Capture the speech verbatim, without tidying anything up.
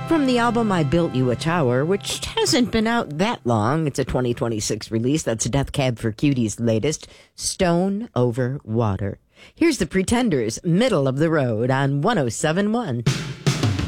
From the album I Built You a Tower, which hasn't been out that long, it's a twenty twenty-six release. That's Death Cab for Cutie's latest, Stone Over Water. Here's the Pretenders, Middle of the Road on one oh seven point one.